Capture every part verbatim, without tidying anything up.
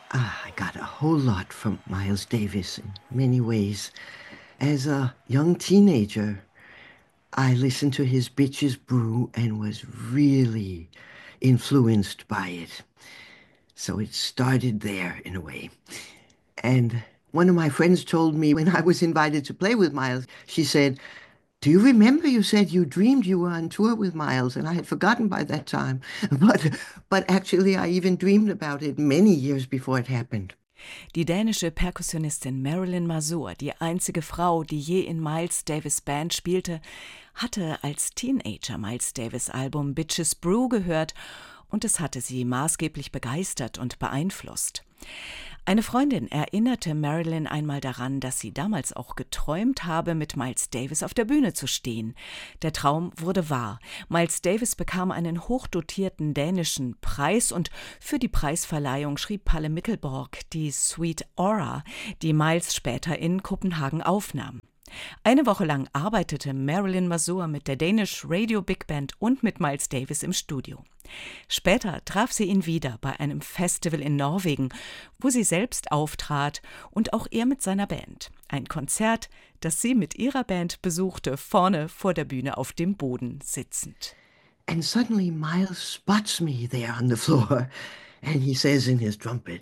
Ah, I got a whole lot from Miles Davis in many ways. As a young teenager, I listened to his Bitches Brew and was really influenced by it. So it started there in a way. And one of my friends told me when I was invited to play with Miles, she said, do you remember you said you dreamed you were on tour with Miles? And I had forgotten by that time. But, but actually, I even dreamed about it many years before it happened. Die dänische Perkussionistin Marilyn Mazur, die einzige Frau, die je in Miles Davis' Band spielte, hatte als Teenager Miles Davis' Album Bitches Brew gehört und es hatte sie maßgeblich begeistert und beeinflusst. Eine Freundin erinnerte Marilyn einmal daran, dass sie damals auch geträumt habe, mit Miles Davis auf der Bühne zu stehen. Der Traum wurde wahr. Miles Davis bekam einen hochdotierten dänischen Preis und für die Preisverleihung schrieb Palle Mikkelborg die Suite Aura, die Miles später in Kopenhagen aufnahm. Eine Woche lang arbeitete Marilyn Mazur mit der Danish Radio Big Band und mit Miles Davis im Studio. Später traf sie ihn wieder bei einem Festival in Norwegen, wo sie selbst auftrat und auch er mit seiner Band. Ein Konzert, das sie mit ihrer Band besuchte, vorne vor der Bühne auf dem Boden sitzend. And suddenly Miles spots me there on the floor and he says in his trumpet,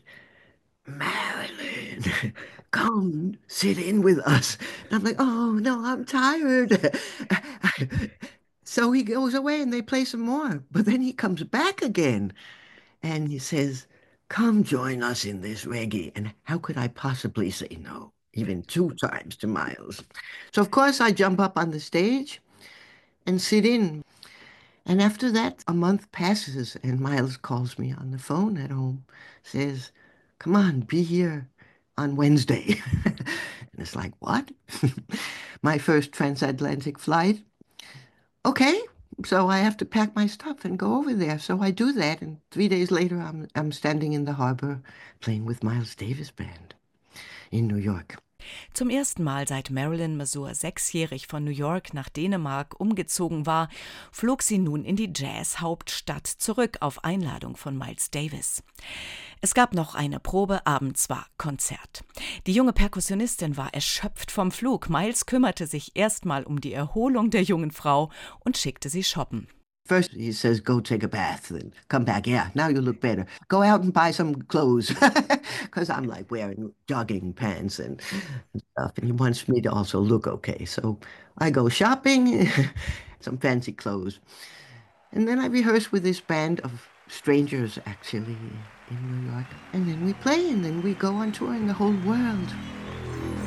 Marilyn, come sit in with us. And I'm like, oh, no, I'm tired. So he goes away and they play some more. But then he comes back again and he says, come join us in this reggae. And how could I possibly say no, even two times to Miles? So, of course, I jump up on the stage and sit in. And after that, a month passes and Miles calls me on the phone at home, says, come on, be here on Wednesday. And it's like, what? My first transatlantic flight. Okay, so I have to pack my stuff and go over there. So I do that, and three days later, I'm I'm standing in the harbor playing with Miles Davis Band in New York. Zum ersten Mal seit Marilyn Mazur sechsjährig von New York nach Dänemark umgezogen war, flog sie nun in die Jazz-Hauptstadt zurück auf Einladung von Miles Davis. Es gab noch eine Probe, abends war Konzert. Die junge Perkussionistin war erschöpft vom Flug. Miles kümmerte sich erstmal um die Erholung der jungen Frau und schickte sie shoppen. First, he says, go take a bath and come back. Yeah, now you look better. Go out and buy some clothes. Because I'm like wearing jogging pants and, and stuff. And he wants me to also look okay. So I go shopping, some fancy clothes. And then I rehearse with this band of strangers, actually, in New York. And then we play, and then we go on touring the whole world.